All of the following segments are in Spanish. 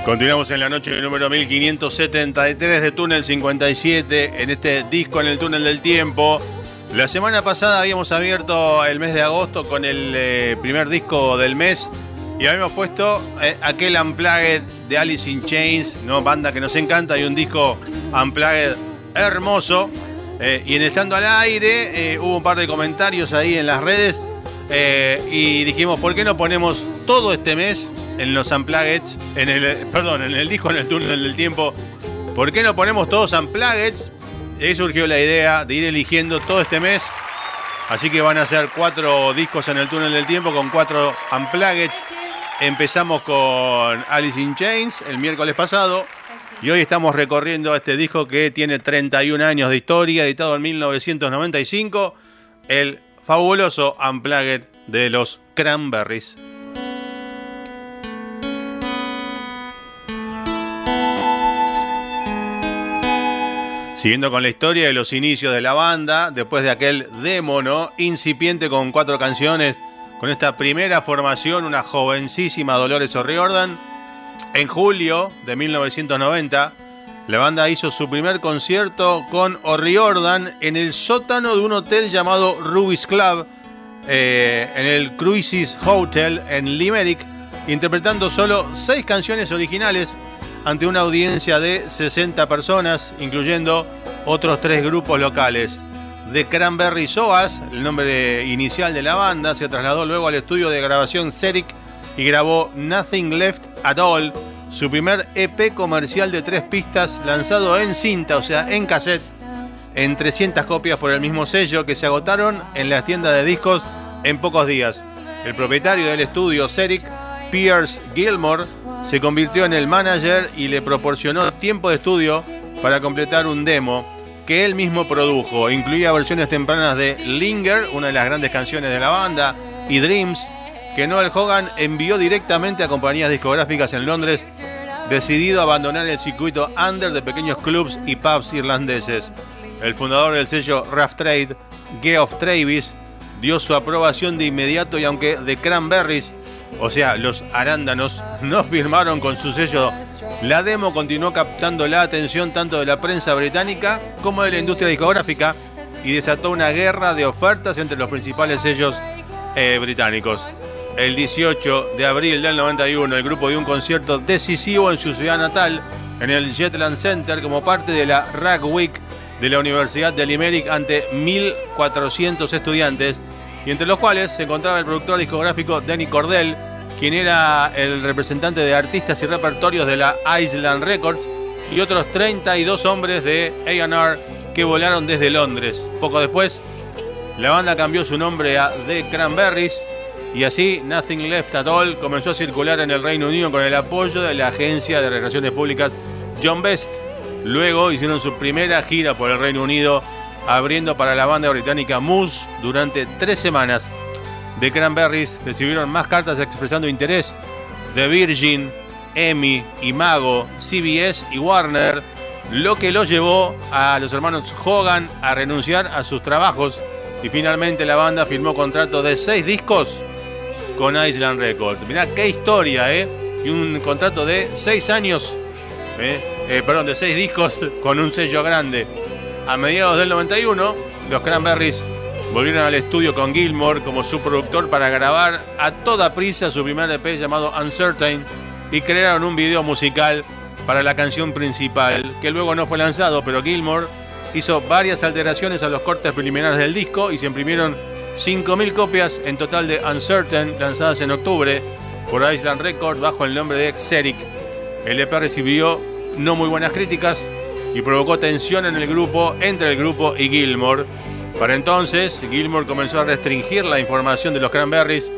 Continuamos en la noche número 1573 de Túnel 57, en este disco En el Túnel del Tiempo. La semana pasada habíamos abierto el mes de agosto con el primer disco del mes y habíamos puesto aquel Unplugged de Alice in Chains, ¿no? Banda que nos encanta, y un disco Unplugged hermoso. Y en Estando al Aire hubo un par de comentarios ahí en las redes y dijimos, ¿por qué no ponemos todo este mes en los Unplugged, en el disco En el Túnel del Tiempo? ¿Por qué no ponemos todos Unplugged? Y ahí surgió la idea de ir eligiendo todo este mes. Así que van a ser 4 discos en el Túnel del Tiempo con 4 Unplugged. Empezamos con Alice in Chains el miércoles pasado. Y hoy estamos recorriendo este disco que tiene 31 años de historia, editado en 1995. El fabuloso Unplugged de los Cranberries. Siguiendo con la historia de los inicios de la banda, después de aquel demo, ¿no?, incipiente con 4 canciones, con esta primera formación, una jovencísima Dolores O'Riordan, en julio de 1990, la banda hizo su primer concierto con O'Riordan en el sótano de un hotel llamado Ruby's Club, en el Cruises Hotel en Limerick, interpretando solo 6 canciones originales, ante una audiencia de 60 personas, incluyendo otros 3 grupos locales. The Cranberries Oas, el nombre inicial de la banda, se trasladó luego al estudio de grabación Ceric y grabó Nothing Left at All, su primer EP comercial de 3 pistas, lanzado en cinta, o sea, en cassette, en 300 copias por el mismo sello, que se agotaron en las tiendas de discos en pocos días. El propietario del estudio Ceric, Piers Gilmore, se convirtió en el manager y le proporcionó tiempo de estudio para completar un demo que él mismo produjo. Incluía versiones tempranas de Linger, una de las grandes canciones de la banda, y Dreams, que Noel Hogan envió directamente a compañías discográficas en Londres, decidido a abandonar el circuito under de pequeños clubs y pubs irlandeses. El fundador del sello Rough Trade, Geoff Travis, dio su aprobación de inmediato, y aunque The Cranberries, o sea, los arándanos, no firmaron con su sello, la demo continuó captando la atención tanto de la prensa británica como de la industria discográfica y desató una guerra de ofertas entre los principales sellos británicos. El 18 de abril del 91, el grupo dio un concierto decisivo en su ciudad natal, en el Jetland Center, como parte de la Rag Week de la Universidad de Limerick, ante 1.400 estudiantes, y entre los cuales se encontraba el productor discográfico Denny Cordell, quien era el representante de artistas y repertorios de la Island Records, y otros 32 hombres de A&R que volaron desde Londres. Poco después, la banda cambió su nombre a The Cranberries, y así Nothing Left at All comenzó a circular en el Reino Unido con el apoyo de la agencia de relaciones públicas John Best. Luego hicieron su primera gira por el Reino Unido, abriendo para la banda británica Muse durante 3 semanas. The Cranberries recibieron más cartas expresando interés de Virgin, EMI, Imago, CBS y Warner, lo que los llevó a los hermanos Hogan a renunciar a sus trabajos, y finalmente la banda firmó contrato de 6 discos con Island Records. Mirá qué historia, y un contrato de 6 años, de 6 discos con un sello grande. A mediados del 91, los Cranberries volvieron al estudio con Gilmore como su productor para grabar a toda prisa su primer EP llamado Uncertain, y crearon un video musical para la canción principal, que luego no fue lanzado, pero Gilmore hizo varias alteraciones a los cortes preliminares del disco y se imprimieron 5.000 copias en total de Uncertain, lanzadas en octubre por Island Records bajo el nombre de Ceric. El EP recibió no muy buenas críticas y provocó tensión entre el grupo y Gilmore. Para entonces, Gilmore comenzó a restringir la información de los Cranberries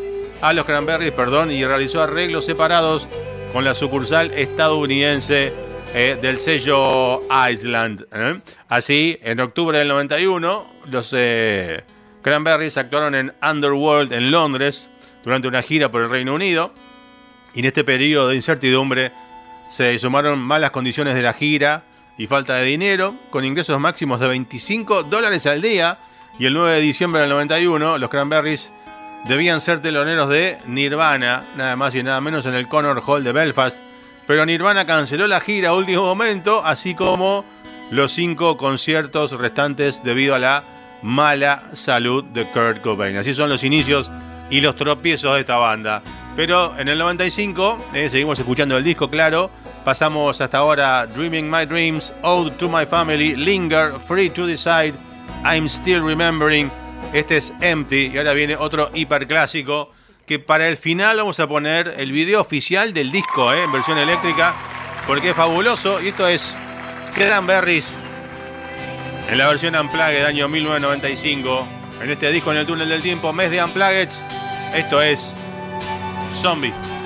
y realizó arreglos separados con la sucursal estadounidense del sello Island. Así, en octubre del 91, los Cranberries actuaron en Underworld en Londres durante una gira por el Reino Unido, y en este periodo de incertidumbre se sumaron malas condiciones de la gira y falta de dinero, con ingresos máximos de $25 al día, y el 9 de diciembre del 91 los Cranberries debían ser teloneros de Nirvana, nada más y nada menos, en el Connor Hall de Belfast, pero Nirvana canceló la gira a último momento, así como los 5 conciertos restantes debido a la mala salud de Kurt Cobain. Así son los inicios y los tropiezos de esta banda. Pero en el 95, seguimos escuchando el disco, claro. Pasamos hasta ahora Dreaming My Dreams, Ode to My Family, Linger, Free to Decide, I'm Still Remembering. Este es Empty y ahora viene otro hiperclásico que para el final vamos a poner el video oficial del disco, en versión eléctrica, porque es fabuloso. Y esto es Cranberries en la versión Unplugged del año 1995. En este disco, En el túnel del tiempo, mes de Unplugged. Esto es Zombie.